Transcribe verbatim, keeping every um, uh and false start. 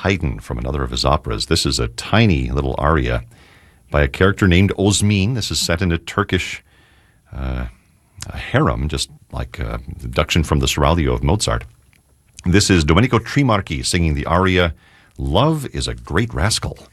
Haydn from another of his operas. This is a tiny little aria by a character named Osmin. This is set in a Turkish uh, a harem, just like a deduction from the Seraglio of Mozart. This is Domenico Trimarchi singing the aria, Love is a Great Rascal.